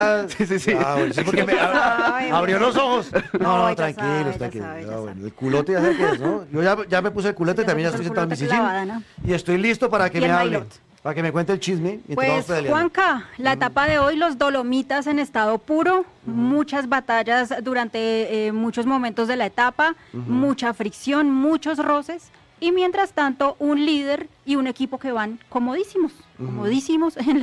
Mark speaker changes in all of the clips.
Speaker 1: Sí.
Speaker 2: Ah, bueno, sí, porque abrió los ojos. No, tranquilo, tranquilo. Bueno, el culote ya sé qué es, ¿no? Yo ya me puse el culote, también ya estoy sentado en mi sillín. Y estoy listo para que me hable, para que me cuente el chisme.
Speaker 3: Pues, Juanca, la etapa de hoy, los Dolomitas en estado puro, muchas batallas durante muchos momentos de la etapa, mucha fricción, muchos roces. Y mientras tanto, un líder y un equipo que van comodísimos en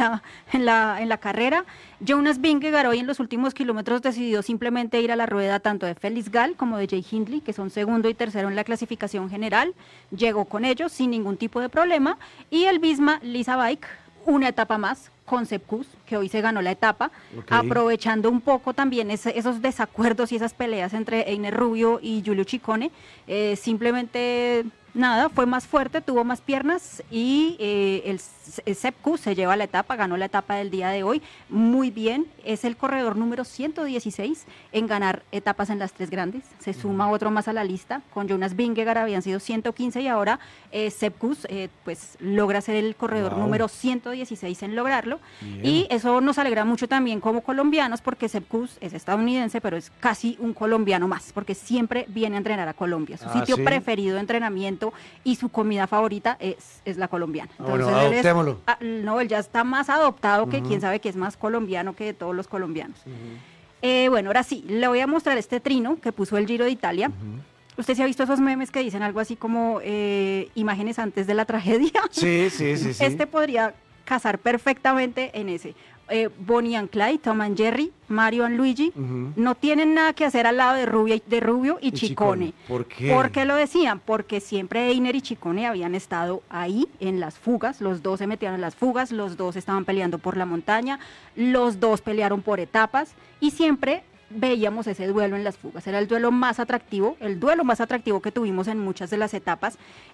Speaker 3: la carrera. Jonas Vingegaard hoy en los últimos kilómetros decidió simplemente ir a la rueda tanto de Felix Gall como de Jay Hindley, que son segundo y tercero en la clasificación general. Llegó con ellos sin ningún tipo de problema. Y el Visma Lisa Bike, una etapa más con Sepp Kuss, que hoy se ganó la etapa, aprovechando un poco también esos desacuerdos y esas peleas entre Einer Rubio y Giulio Ciccone. Simplemente nada, fue más fuerte, tuvo más piernas y el Sepp Kuss se lleva la etapa, ganó la etapa del día de hoy muy bien, es el corredor número 116 en ganar etapas en las tres grandes, se suma otro más a la lista, con Jonas Vingegaard habían sido 115 y ahora Sepp Kuss pues logra ser el corredor número 116 en lograrlo. Bien. Y eso nos alegra mucho también como colombianos porque Sepp Kuss es estadounidense pero es casi un colombiano más porque siempre viene a entrenar a Colombia, su sitio preferido de entrenamiento y su comida favorita es la colombiana. Entonces,
Speaker 2: bueno, adoptémoslo.
Speaker 3: No, él ya está más adoptado que quién sabe que es más colombiano que de todos los colombianos. Bueno, ahora sí, le voy a mostrar este trino que puso el Giro de Italia. ¿Usted se ha visto esos memes que dicen algo así como imágenes antes de la tragedia?
Speaker 2: Sí.
Speaker 3: Este podría casar perfectamente en ese. Bonnie and Clyde, Tom and Jerry, Mario and Luigi, no tienen nada que hacer al lado de Rubio y Ciccone.
Speaker 2: ¿Por qué?
Speaker 3: ¿Por qué lo decían? Porque siempre Einer y Ciccone habían estado ahí en las fugas, los dos se metieron en las fugas, los dos estaban peleando por la montaña, los dos pelearon por etapas y siempre veíamos ese duelo en las fugas, era el duelo más atractivo que tuvimos en muchas de las etapas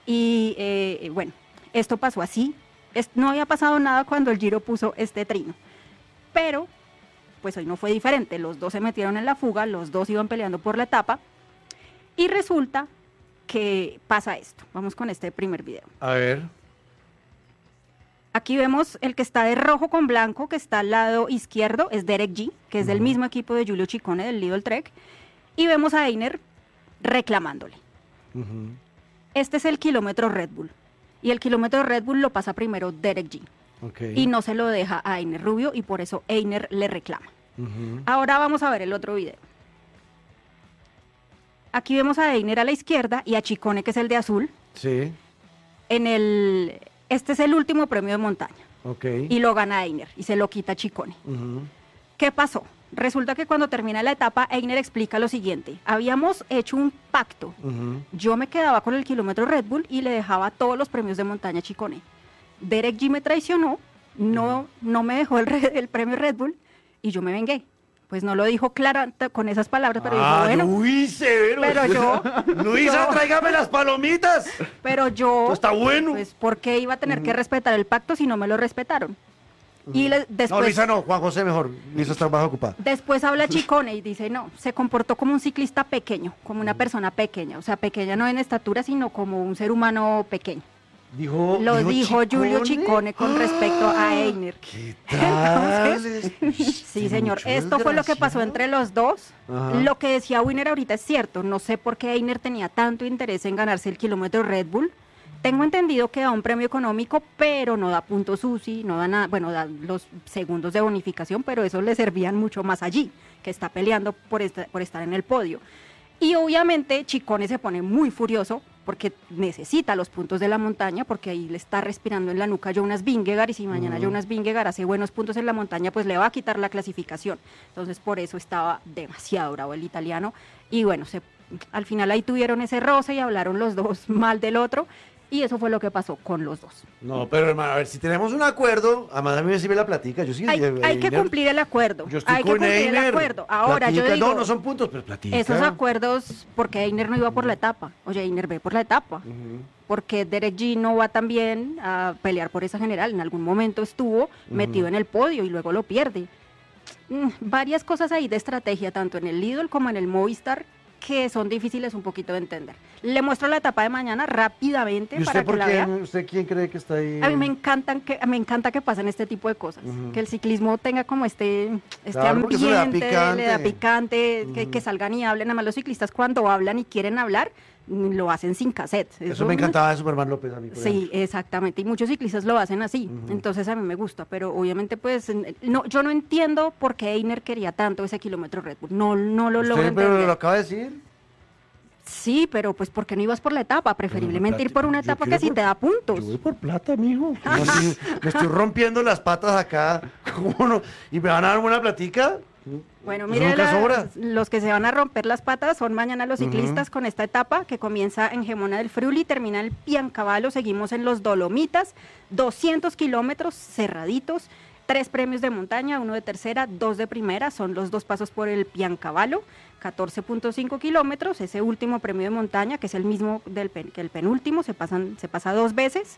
Speaker 3: y bueno, esto pasó así, no había pasado nada cuando el Giro puso este trino. Pero, pues hoy no fue diferente, los dos se metieron en la fuga, los dos iban peleando por la etapa, y resulta que pasa esto. Vamos con este primer video.
Speaker 2: A ver.
Speaker 3: Aquí vemos el que está de rojo con blanco, que está al lado izquierdo, es Derek G, que es del mismo equipo de Giulio Ciccone, del Lidl Trek, y vemos a Einer reclamándole. Este es el kilómetro Red Bull, y el kilómetro Red Bull lo pasa primero Derek G. Y no se lo deja a Einer Rubio y por eso Einer le reclama. Ahora vamos a ver el otro video. Aquí vemos a Einer a la izquierda y a Ciccone, que es el de azul.
Speaker 2: Sí.
Speaker 3: Este es el último premio de montaña. Y lo gana Einer y se lo quita Ciccone. ¿Qué pasó? Resulta que cuando termina la etapa, Einer explica lo siguiente. Habíamos hecho un pacto. Yo me quedaba con el kilómetro Red Bull y le dejaba todos los premios de montaña a Ciccone. Derek G me traicionó, no me dejó el premio Red Bull y yo me vengué. Pues no lo dijo claro con esas palabras, pero dijo, bueno.
Speaker 2: Uy, severo.
Speaker 3: Pero yo.
Speaker 2: Luisa, tráigame las palomitas.
Speaker 3: Pero yo.
Speaker 2: Esto está bueno.
Speaker 3: Pues, ¿por qué iba a tener que respetar el pacto si no me lo respetaron? Y después.
Speaker 2: No, Luisa no, Juan José mejor. Luisa está más ocupada.
Speaker 3: Después habla Ciccone y dice, no, se comportó como un ciclista pequeño, como una persona pequeña. O sea, pequeña no en estatura, sino como un ser humano pequeño. Lo dijo Giulio Ciccone con respecto a Einer.
Speaker 2: ¿Qué tal?
Speaker 3: Entonces, sí, señor. Esto fue lo que pasó entre los dos. Lo que decía Winner ahorita es cierto. No sé por qué Einer tenía tanto interés en ganarse el kilómetro Red Bull. Tengo entendido que da un premio económico, pero no da puntos UCI, no da nada, bueno, da los segundos de bonificación, pero eso le servían mucho más allí, que está peleando por estar en el podio. Y obviamente Ciccone se pone muy furioso porque necesita los puntos de la montaña, porque ahí le está respirando en la nuca a Jonas Vingegaard, y si mañana Jonas Vingegaard hace buenos puntos en la montaña, pues le va a quitar la clasificación. Entonces por eso estaba demasiado bravo el italiano, y bueno, al final ahí tuvieron ese roce y hablaron los dos mal del otro, y eso fue lo que pasó con los dos.
Speaker 2: No, pero hermano, a ver, si tenemos un acuerdo, a madame sí me la platica, yo sí.
Speaker 3: Hay que cumplir el acuerdo.
Speaker 2: Yo estoy
Speaker 3: hay
Speaker 2: con
Speaker 3: que cumplir
Speaker 2: Einer.
Speaker 3: el acuerdo. Ahora
Speaker 2: platica,
Speaker 3: yo digo,
Speaker 2: no son puntos, pero platica.
Speaker 3: esos acuerdos, porque Einer no iba por la etapa. Oye, Einer ve por la etapa. Porque Derek G no va también a pelear por esa general. En algún momento estuvo metido en el podio y luego lo pierde. Varias cosas ahí de estrategia, tanto en el Lidl como en el Movistar, que son difíciles un poquito de entender. Le muestro la etapa de mañana rápidamente para que la vea.
Speaker 2: ¿Usted quién cree que está ahí?
Speaker 3: A mí me encanta que pasen este tipo de cosas, que el ciclismo tenga como este ambiente, le da picante, que salgan y hablen. Además los ciclistas cuando hablan y quieren hablar, lo hacen sin cassette.
Speaker 2: Eso me encantaba de Superman López a mí.
Speaker 3: Sí, exactamente, y muchos ciclistas lo hacen así, entonces a mí me gusta, pero obviamente pues no, yo no entiendo por qué Einer quería tanto ese kilómetro Red Bull, no lo logro entender.
Speaker 2: Pero lo acaba de decir.
Speaker 3: Sí, pero pues ¿por qué no ibas por la etapa? Preferiblemente ir por una etapa que sí te da puntos.
Speaker 2: Yo voy por plata, mijo. Me estoy rompiendo las patas acá, ¿cómo no? ¿Y me van a dar una platica?
Speaker 3: Bueno, mire, los que se van a romper las patas son mañana los ciclistas con esta etapa que comienza en Gemona del Friuli, termina en Piancavallo, seguimos en los Dolomitas, 200 kilómetros cerraditos, 3 premios de montaña, 1 de tercera, 2 de primera, son los 2 pasos por el Piancavallo, 14.5 kilómetros, ese último premio de montaña, que es el mismo que el penúltimo, se pasa 2 veces,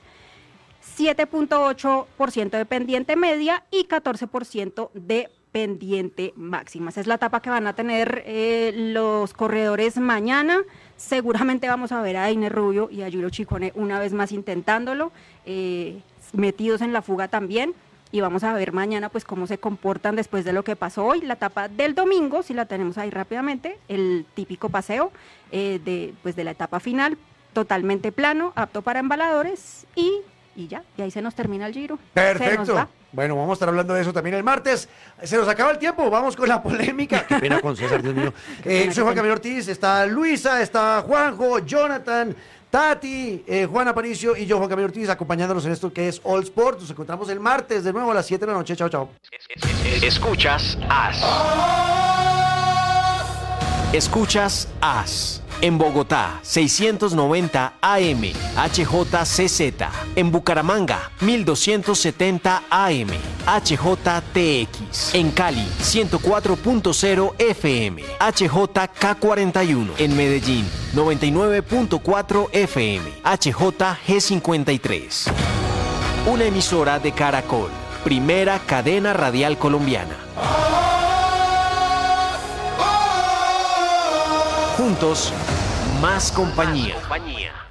Speaker 3: 7.8% de pendiente media y 14% de pendiente máxima. Esa es la etapa que van a tener los corredores mañana. Seguramente vamos a ver a Einer Rubio y a Giro Ciccone una vez más intentándolo, metidos en la fuga también. Y vamos a ver mañana pues cómo se comportan después de lo que pasó hoy. La etapa del domingo, si la tenemos ahí rápidamente, el típico paseo de la etapa final, totalmente plano, apto para embaladores y ya, y ahí se nos termina el Giro.
Speaker 2: Perfecto. Bueno, vamos a estar hablando de eso también el martes. Se nos acaba el tiempo, vamos con la polémica. Qué pena con César, Dios mío. Soy Juan Camilo Ortiz, está Luisa, está Juanjo, Jonathan, Tati, Juan Aparicio y yo, Juan Camilo Ortiz, acompañándonos en esto que es All Sport. Nos encontramos el martes de nuevo a las 7 de la noche. Chao, chao.
Speaker 1: Escuchas AS. Escuchas AS. En Bogotá, 690 AM, HJCZ. En Bucaramanga, 1270 AM, HJTX. En Cali, 104.0 FM, HJK41. En Medellín, 99.4 FM, HJG53. Una emisora de Caracol, primera cadena radial colombiana. Juntos, más compañía.